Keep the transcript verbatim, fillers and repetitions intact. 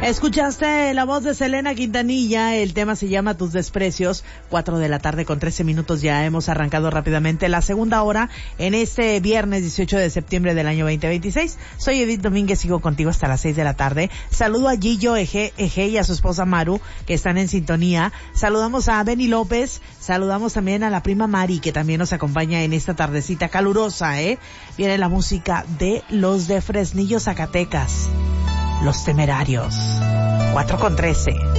Escuchaste la voz de Selena Quintanilla, el tema se llama Tus Desprecios, cuatro de la tarde con trece minutos, ya hemos arrancado rápidamente la segunda hora en este viernes dieciocho de septiembre del año veinte veintiséis. Soy Edith Domínguez, sigo contigo hasta las seis de la tarde. Saludo a Gillo Eje, Eje y a su esposa Maru, que están en sintonía. Saludamos a Benny López, saludamos también a la prima Mari, que también nos acompaña en esta tardecita calurosa, ¿eh? Viene la música de los de Fresnillo, Zacatecas. Los Temerarios. cuatro con trece.